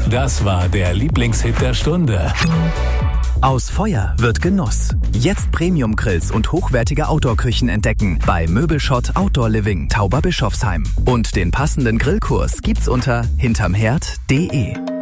Das war der Lieblingshit der Stunde. Aus Feuer wird Genuss. Jetzt Premium-Grills und hochwertige Outdoor-Küchen entdecken bei Möbelschott Outdoor Living Tauberbischofsheim. Und den passenden Grillkurs gibt's unter hintermherd.de.